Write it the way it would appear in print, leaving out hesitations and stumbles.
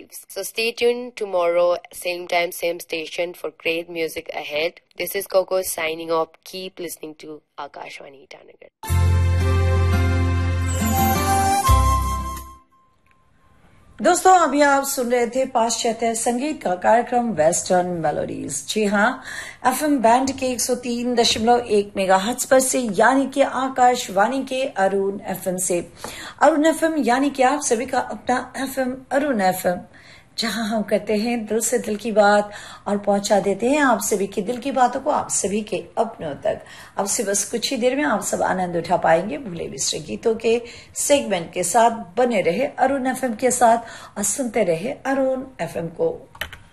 lives. So stay tuned tomorrow, same time, same station for great music ahead. This is Coco signing off. Keep listening to Akashvani Itanagar. दोस्तों अभी आप सुन रहे थे पाश्चात्य संगीत का कार्यक्रम वेस्टर्न मेलोडीज। जी हाँ, एफएम बैंड के 103.1 मेगाहर्ट्ज पर से, यानी कि आकाशवाणी के अरुण एफएम से। अरुण एफएम यानी कि आप सभी का अपना एफएम अरुण एफएम, जहां हम करते हैं दिल से दिल की बात और पहुंचा देते हैं आप सभी की दिल की बातों को आप सभी के अपनों तक। अब से बस कुछ ही देर में आप सब आनंद उठा पाएंगे भूले बिसरे गीतों के सेगमेंट के साथ। बने रहे अरुण एफएम के साथ और सुनते रहे अरुण एफएम को।